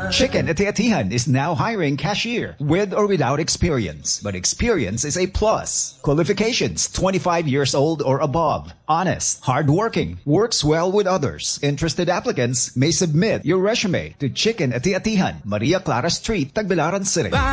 Chicken Ati-Atihan is now hiring cashier with or without experience. But experience is a plus. Qualifications, 25 years old or above. Honest, hardworking, works well with others. Interested applicants may submit your resume to Chicken Ati-Atihan, Maria Clara Street, Tagbilaran City.